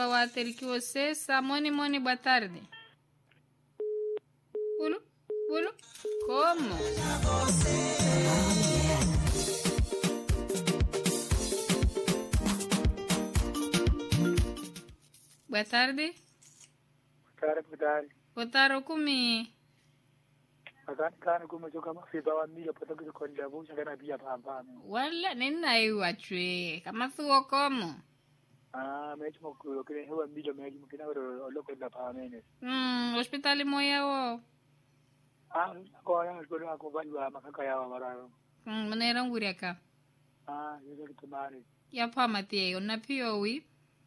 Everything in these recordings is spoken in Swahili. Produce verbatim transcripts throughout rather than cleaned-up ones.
Paula Water que você Samoni Moni boa tarde. Ulo, ulo, como? Boa tarde. Boa tarde, boa tarde. Boa tarde, comi. Akani kana kumechoka mafiba wa mila potaka kukonda busha kana pia pamba. Wala nina iwa chwe kama thuo como. Ah, mechi mokuro kile hewa mila mechi mkina ro loko da pa mene. Mm, hospitali moya wo. Ah, ko ya ko na ko baliwa makaka ya wa mararo. Mm, manera nguriaka. Ah, yeye kitumare. Ya pa matie ona pio wi.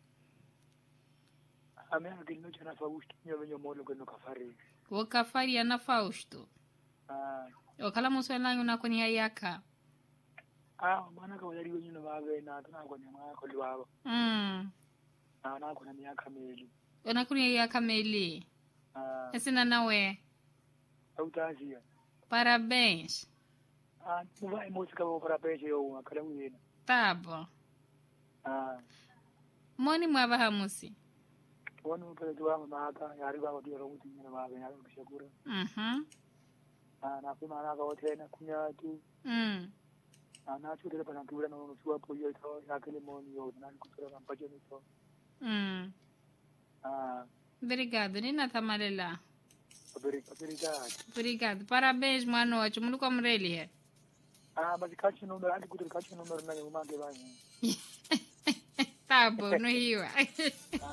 Ame akili chana fausto nyo venyo molo ko no kafari. Wo kafari ana Fausto. Ah. Okala muswela yuna kuni yaka. Ah, maana ka wali wenyu no babe na tuna ko nyama ko liwabo. Mm. Ah, na ko na miaka mili. Ona kuni yaka meli. Ah. Esina nawe. Autazia. Parabéns. Ah, tu vai música vou para peixe eu akala mwina. Tá bom. Ah. Moni mwaba hamusi. Wanu pele tuwa maka yari ba odi ro muti na ba ya ro kishakura. Mhm. Ah, na kuma na ka wote na kunya tu. Mm. Ah, na tu de pana kura no suwa po yo to ya kele moni yo na kutura na paje ni to. Mm. Ah, Obrigado, Nina Tamalela. obrigado, obrigado. Obrigado. Parabéns, boa noite. Muito como ele é. Ah, mas kachi número, andi kutura kachi número na yo mage ba. Tá bom, no Rio.